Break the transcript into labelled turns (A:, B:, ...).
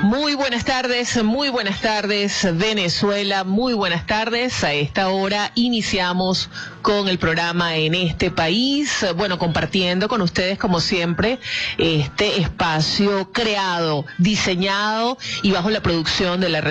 A: Muy buenas tardes Venezuela, muy buenas tardes. A esta hora iniciamos con el programa En este País, bueno, compartiendo con ustedes como siempre este espacio creado, diseñado y bajo la producción de la